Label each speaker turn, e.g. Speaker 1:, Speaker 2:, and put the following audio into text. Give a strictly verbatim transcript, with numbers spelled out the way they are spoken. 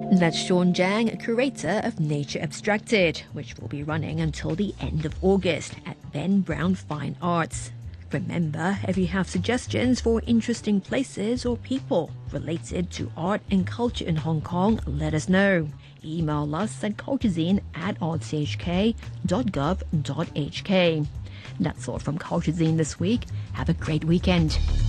Speaker 1: That's Sean Zhang, curator of Nature Abstracted, which will be running until the end of August at Ben Brown Fine Arts. Remember, if you have suggestions for interesting places or people related to art and culture in Hong Kong, let us know. Email us at culturescene at r t h k dot gov dot h k. That's all from Culturescene this week. Have a great weekend.